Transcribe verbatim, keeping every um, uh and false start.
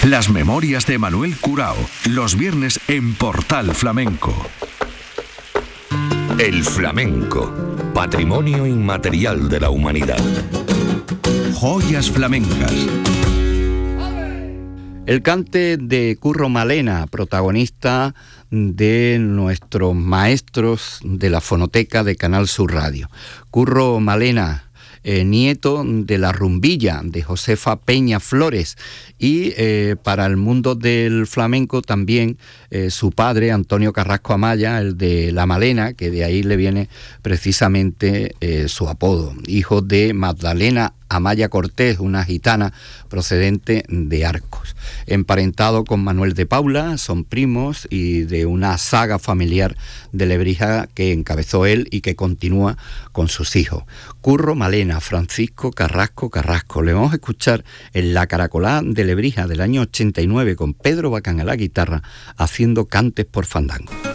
Las memorias de Manuel Curao, los viernes en Portal Flamenco. El flamenco, patrimonio inmaterial de la humanidad. Joyas flamencas. El cante de Curro Malena, protagonista de nuestros maestros de la fonoteca de Canal Sur Radio. Curro Malena, eh, nieto de la rumbilla de Josefa Peña Flores, y eh, para el mundo del flamenco también eh, su padre, Antonio Carrasco Amaya, el de La Malena, que de ahí le viene precisamente eh, su apodo, hijo de Magdalena Amaya Cortés, una gitana procedente de Arcos. Emparentado con Manuel de Paula, son primos y de una saga familiar de Lebrija que encabezó él y que continúa con sus hijos. Curro Malena, Francisco Carrasco Carrasco. Le vamos a escuchar en La Caracolá de Lebrija del año ochenta y nueve con Pedro Bacán a la guitarra, haciendo cantes por fandango.